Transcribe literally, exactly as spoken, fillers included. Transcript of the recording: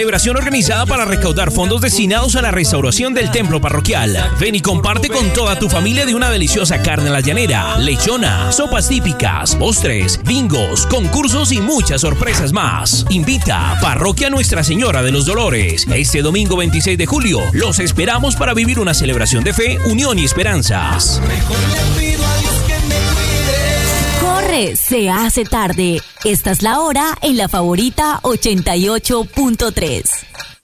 celebración organizada para recaudar fondos destinados a la restauración del templo parroquial. Ven y comparte con toda tu familia de una deliciosa carne a la llanera, lechona, sopas típicas, postres, bingos, concursos y muchas sorpresas más. Invita Parroquia Nuestra Señora de los Dolores. Este domingo veintiséis de julio los esperamos para vivir una celebración de fe, unión y esperanzas. Corre, se hace tarde. Esta es la hora en La Favorita ochenta y ocho punto tres.